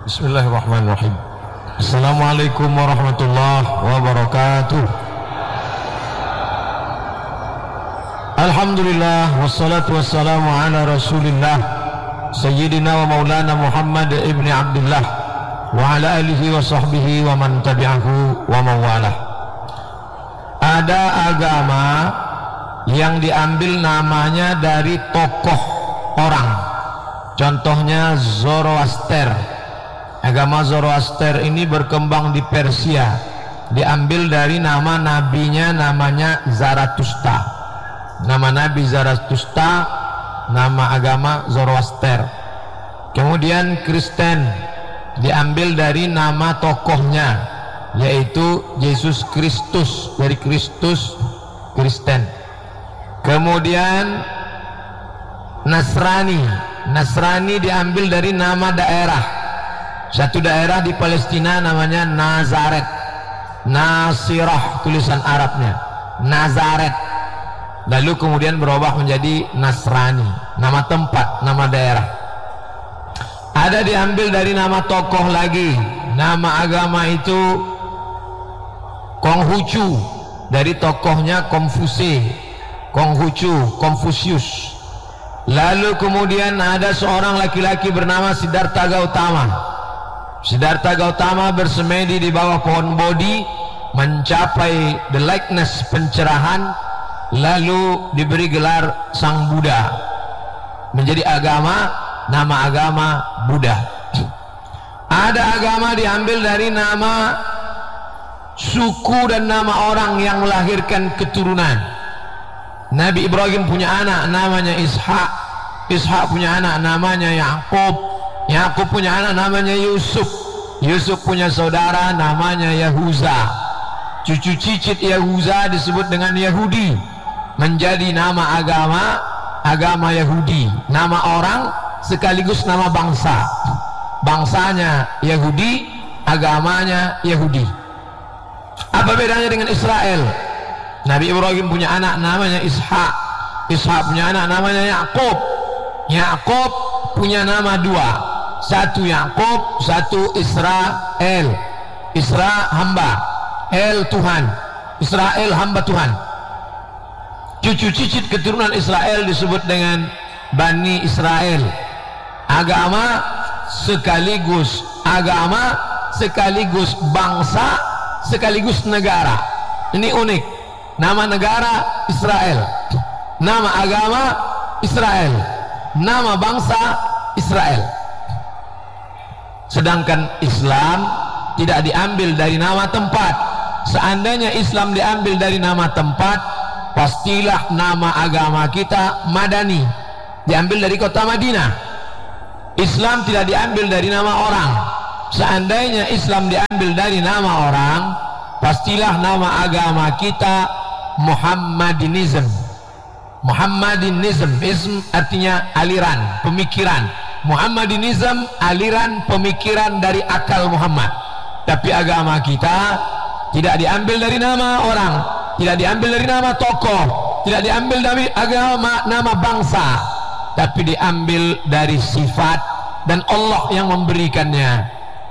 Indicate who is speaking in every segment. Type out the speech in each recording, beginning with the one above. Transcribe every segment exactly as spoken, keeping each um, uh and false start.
Speaker 1: Bismillahirrahmanirrahim. Assalamualaikum warahmatullahi wabarakatuh. Alhamdulillah wassalatu wassalamu ala rasulillah Sayyidina wa maulana Muhammad ibni Abdullah wa ala alihi wa sahbihi wa man tabi'ahu wa mawalah. Ada agama yang diambil namanya dari tokoh orang. Contohnya Zoroaster. Agama Zoroaster ini berkembang di Persia. Diambil dari nama nabinya, namanya Zarathustra. Nama Nabi Zarathustra, nama agama Zoroaster. Kemudian Kristen, diambil dari nama tokohnya, yaitu Yesus Kristus, dari Kristus, Kristen. Kemudian Nasrani, Nasrani diambil dari nama daerah. Satu daerah di Palestina namanya Nazaret, Nasirah tulisan Arabnya, Nazaret. Lalu kemudian berubah menjadi Nasrani, nama tempat, nama daerah. Ada diambil dari nama tokoh lagi. Nama agama itu Konghucu, dari tokohnya Konfuse, Konghucu, Konfusius. Lalu kemudian ada seorang laki-laki bernama Siddhartha Gautama. Siddhartha Gautama bersemedi di bawah pohon Bodhi, mencapai the likeness, pencerahan, lalu diberi gelar Sang Buddha, menjadi agama, nama agama Buddha. Ada agama diambil dari nama suku dan nama orang yang melahirkan keturunan. Nabi Ibrahim punya anak namanya Ishak, Ishak punya anak namanya Yakub, Yakub punya anak namanya Yusuf, Yusuf punya saudara namanya Yahuza. Cucu cicit Yahuza disebut dengan Yahudi, menjadi nama agama, agama Yahudi. Nama orang sekaligus nama bangsa. Bangsanya Yahudi, agamanya Yahudi. Apa bedanya dengan Israel? Nabi Ibrahim punya anak namanya Ishak, Ishak punya anak namanya Yakub, Yakub punya nama dua, satu Yakub, satu Israel. Isra hamba, El Tuhan, Israel hamba Tuhan. Cucu cicit keturunan Israel disebut dengan Bani Israel. Agama sekaligus agama, sekaligus bangsa, sekaligus negara. Ini unik. Nama negara Israel, nama agama Israel, nama bangsa Israel. Sedangkan Islam tidak diambil dari nama tempat. Seandainya Islam diambil dari nama tempat, pastilah nama agama kita Madani, diambil dari kota Madinah. Islam tidak diambil dari nama orang. Seandainya Islam diambil dari nama orang, pastilah nama agama kita Muhammadinism. Muhammadinism, ism artinya aliran, pemikiran. Muhammadinism, aliran pemikiran dari akal Muhammad. Tapi agama kita tidak diambil dari nama orang, tidak diambil dari nama tokoh, tidak diambil dari agama, nama bangsa, tapi diambil dari sifat, dan Allah yang memberikannya.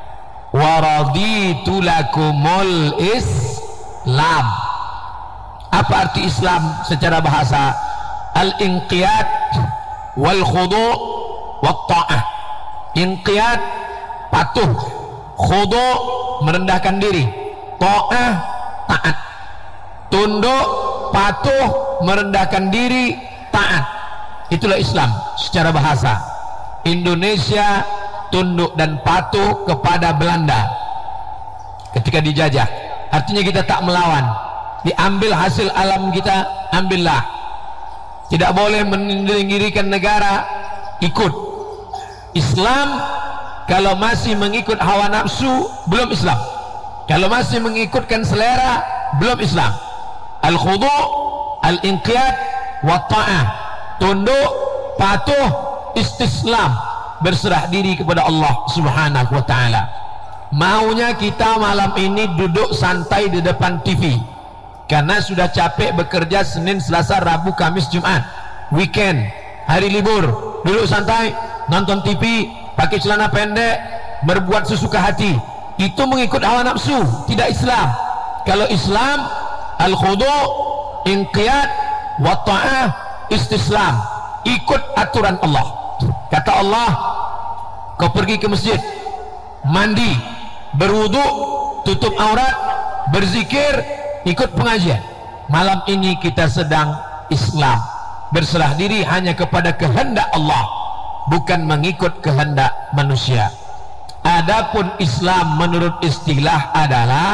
Speaker 1: Waraditu lakumul Islam. Apa arti Islam secara bahasa? Al-inqiyad wal khudu' wat ta'ah. Inqiyad, patuh. Khudu', merendahkan diri. Ta'ah, taat. Tunduk, patuh, merendahkan diri, taat. Itulah Islam secara bahasa. Indonesia tunduk dan patuh kepada Belanda ketika dijajah. Artinya kita tak melawan. Diambil hasil alam kita, ambillah. Tidak boleh meninggikan negara, ikut. Islam kalau masih mengikut hawa nafsu, belum Islam. Kalau masih mengikutkan selera, belum Islam. Al-khudu', al-inqiyad, wa ta'ah. Tunduk, patuh, istislam, berserah diri kepada Allah Subhanahu wa ta'ala. Maunya kita malam ini duduk santai di depan T V, karena sudah capek bekerja Senin, Selasa, Rabu, Kamis, Jumat, weekend, hari libur. Duduk santai, nonton T V, pakai celana pendek, berbuat sesuka hati, itu mengikut hawa nafsu, tidak Islam. Kalau Islam al-khudu', inqiyad, wa ta'ah, istislam, ikut aturan Allah. Kata Allah, kau pergi ke masjid, mandi, berwudu, tutup aurat, berzikir, ikut pengajian. Malam ini kita sedang Islam, berserah diri hanya kepada kehendak Allah, bukan mengikut kehendak manusia. Adapun Islam menurut istilah adalah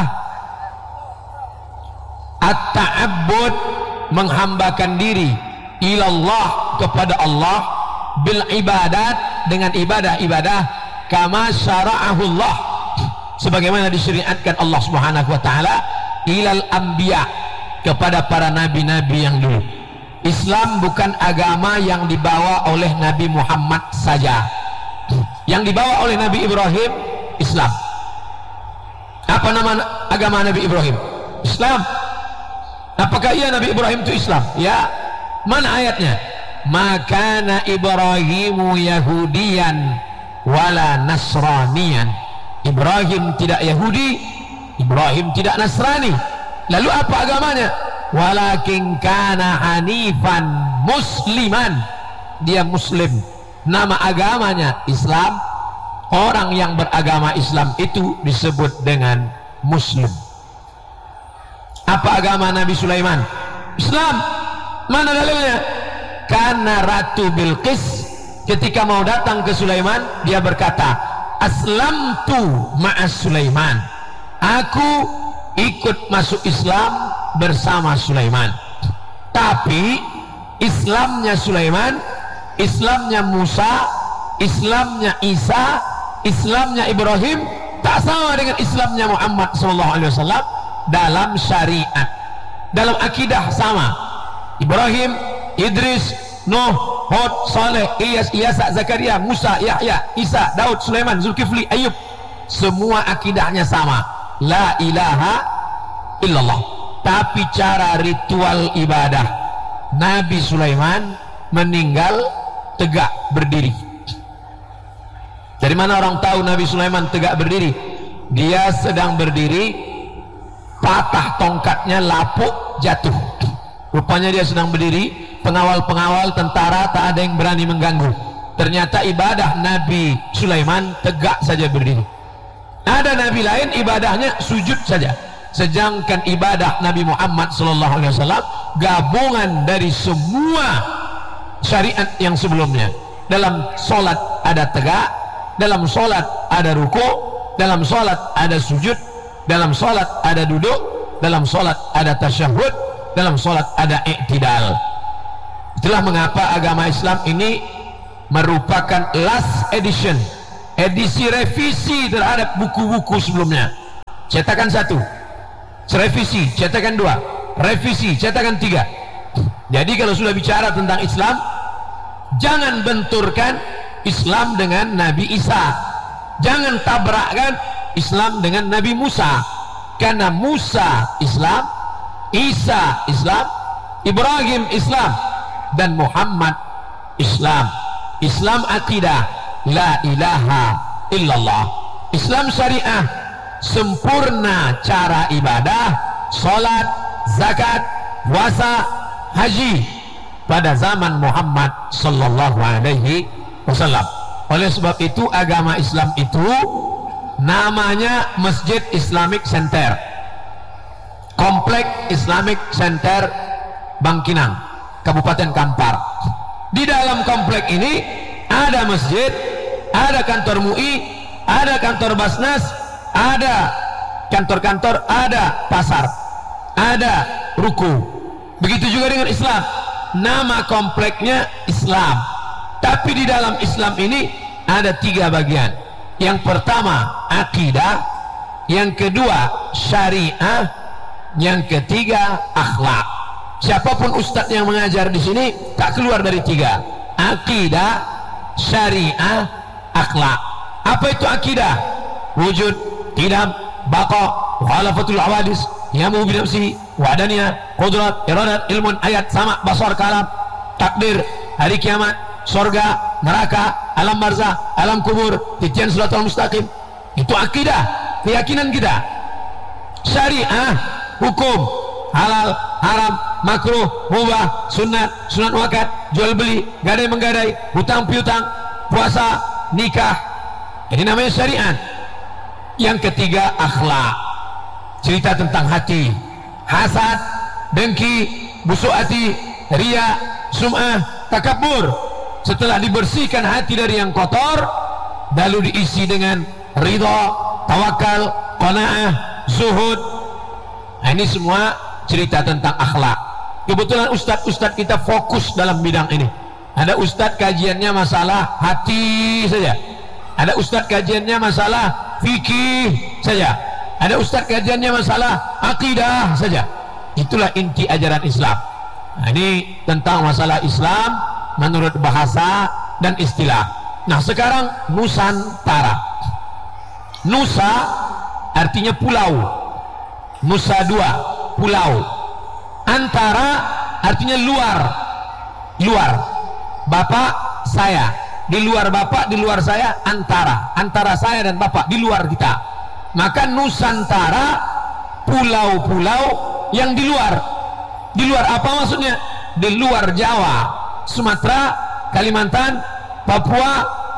Speaker 1: at-ta'abbud, menghambakan diri, ilallah, kepada Allah, bil ibadat, dengan ibadah-ibadah, kama syara'ahullah, sebagaimana disyariatkan Allah Subhanahu wa taala, ilal anbiya, kepada para nabi-nabi yang dulu. Islam bukan agama yang dibawa oleh Nabi Muhammad saja. Yang dibawa oleh Nabi Ibrahim, Islam. Apa nama agama Nabi Ibrahim? Islam. Apakah iya Nabi Ibrahim itu Islam? Ya. Mana ayatnya? Makana Ibrahimu Yahudiyan wala Nasraniyan. Ibrahim tidak Yahudi, Ibrahim tidak Nasrani. Lalu apa agamanya? Walakin kana hanifan musliman, dia muslim. Nama agamanya Islam. Orang yang beragama Islam itu disebut dengan muslim. Apa agama Nabi Sulaiman? Islam. Mana dalilnya? Karena Ratu Bilqis ketika mau datang ke Sulaiman, dia berkata, aslamtu ma'as Sulaiman, aku ikut masuk Islam bersama Sulaiman. Tapi Islamnya Sulaiman, Islamnya Musa, Islamnya Isa, Islamnya Ibrahim tak sama dengan Islamnya Muhammad sallallahu alaihi wasallam dalam syariat. Dalam akidah sama. Ibrahim, Idris, Nuh, Hud, Saleh, Ilyas, Ilyasa, Zakaria, Musa, Yahya, Isa, Daud, Sulaiman, Zulkifli, Ayub, semua akidahnya sama. La ilaha illallah. Tapi cara ritual ibadah, Nabi Sulaiman meninggal tegak berdiri. Dari mana orang tahu Nabi Sulaiman tegak berdiri? Dia sedang berdiri, patah tongkatnya, lapuk, jatuh. Rupanya dia sedang berdiri, pengawal-pengawal tentara tak ada yang berani mengganggu. Ternyata ibadah Nabi Sulaiman tegak saja berdiri. Ada nabi lain ibadahnya sujud saja. Sedangkan ibadah Nabi Muhammad sallallahu alaihi wasallam gabungan dari semua syariat yang sebelumnya. Dalam solat ada tegak, dalam solat ada ruku, dalam solat ada sujud, dalam solat ada duduk, dalam solat ada tasyahud, dalam solat ada i'tidal. Itulah mengapa agama Islam ini merupakan last edition, edisi revisi terhadap buku-buku sebelumnya. Cetakan satu, revisi, cetakan dua, revisi, cetakan tiga. Jadi kalau sudah bicara tentang Islam, jangan benturkan Islam dengan Nabi Isa, jangan tabrakkan Islam dengan Nabi Musa. Karena Musa Islam, Isa Islam, Ibrahim Islam, dan Muhammad Islam. Islam akidah, la ilaha illallah. Islam syariah, sempurna cara ibadah, salat, zakat, puasa, haji pada zaman Muhammad sallallahu alaihi wasallam. Oleh sebab itu agama Islam itu namanya Masjid Islamic Center, Komplek Islamic Center Bangkinang, Kabupaten Kampar. Di dalam komplek ini ada masjid, ada kantor M U I, ada kantor Basnas, ada kantor-kantor, ada pasar, ada ruku. Begitu juga dengan Islam, nama kompleknya Islam. Tapi di dalam Islam ini ada tiga bagian. Yang pertama akidah, yang kedua syariah, yang ketiga akhlak. Siapapun ustadz yang mengajar di sini tak keluar dari tiga: akidah, syariah, akhlak. Apa itu akidah? Wujud, qidam, baqa, mukhalafatul awadis, yamu bi nafsi, wa'daniyah, qudrat, iradat, ilmun, ayat, sama, basar, kalam, takdir, hari kiamat, surga, neraka, alam barzah, alam kubur, titian siratal mustaqim, Itu akidah, keyakinan kita. Syariah, hukum, halal, haram, makruh, mubah, sunat, sunat wakat, jual beli, gadai menggadai, hutang piutang, puasa, nikah. Ini namanya syariat. Yang ketiga, akhlak. Cerita tentang hati, hasad, dengki, busuk hati, riya, sum'ah, takabur. Setelah dibersihkan hati dari yang kotor, lalu diisi dengan ridha, tawakal, qanaah, zuhud. Nah, ini semua cerita tentang akhlak. Kebetulan ustadz-ustadz kita fokus dalam bidang ini. Ada ustadz kajiannya masalah hati saja, ada ustadz kajiannya masalah fikih saja, ada ustadz kajiannya masalah akidah saja. Itulah inti ajaran Islam. Nah, ini tentang masalah Islam menurut bahasa dan istilah. Nah, sekarang Nusantara. Nusa artinya pulau, Nusa Dua, pulau. Antara artinya luar, luar. Bapak saya, di luar bapak, di luar saya, antara, antara saya dan bapak, di luar kita. Maka Nusantara, pulau-pulau yang di luar. Di luar apa maksudnya? Di luar Jawa, Sumatera, Kalimantan, Papua.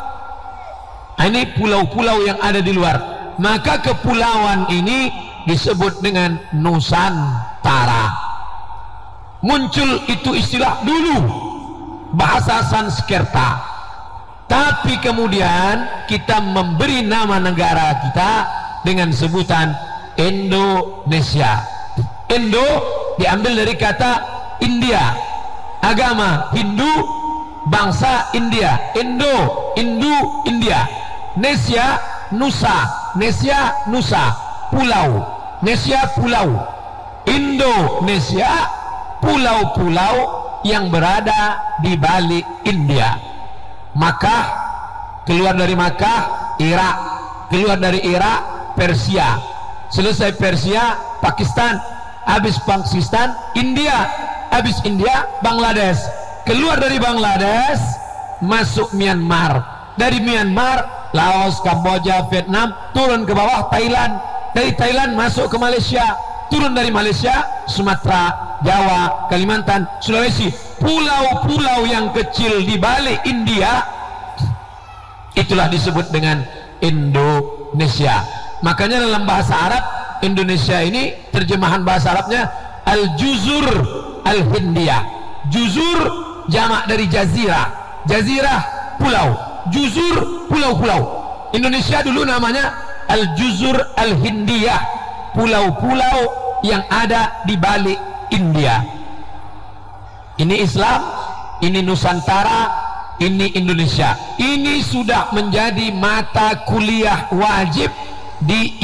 Speaker 1: Nah, ini pulau-pulau yang ada di luar. Maka kepulauan ini disebut dengan Nusantara. Muncul itu istilah dulu, bahasa Sanskerta. Tapi kemudian kita memberi nama negara kita dengan sebutan Indonesia. Indo diambil dari kata India, agama Hindu, bangsa India. Indo, Hindu, India. Nesia, Nusa. Nesia, Nusa, pulau. Nesia, pulau. Indonesia, pulau-pulau yang berada di balik India. Makkah, keluar dari Makkah, Irak, keluar dari Irak, Persia, selesai Persia, Pakistan, habis Pakistan, India, habis India, Bangladesh, keluar dari Bangladesh, masuk Myanmar, dari Myanmar, Laos, Kamboja, Vietnam, turun ke bawah Thailand, dari Thailand masuk ke Malaysia, turun dari Malaysia, Sumatera, Jawa, Kalimantan, Sulawesi, pulau-pulau yang kecil di balik India, itulah disebut dengan Indonesia. Makanya dalam bahasa Arab, Indonesia ini terjemahan bahasa Arabnya Al-Juzur Al-Hindiyah. Juzur jamak dari jazirah, jazirah pulau, juzur pulau-pulau. Indonesia dulu namanya Al-Juzur Al-Hindiyah, pulau-pulau yang ada di balik India. Ini Islam, ini Nusantara, ini Indonesia. Ini sudah menjadi mata kuliah wajib di